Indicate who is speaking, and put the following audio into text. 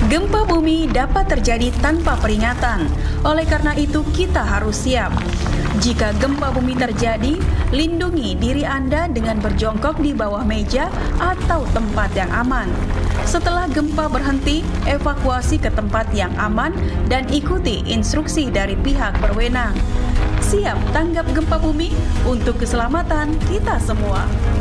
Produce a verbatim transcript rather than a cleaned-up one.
Speaker 1: Gempa bumi dapat terjadi tanpa peringatan, oleh karena itu kita harus siap. Jika gempa bumi terjadi, lindungi diri Anda dengan berjongkok di bawah meja atau tempat yang aman. Setelah gempa berhenti, evakuasi ke tempat yang aman dan ikuti instruksi dari pihak berwenang. Siap tanggap gempa bumi untuk keselamatan kita semua.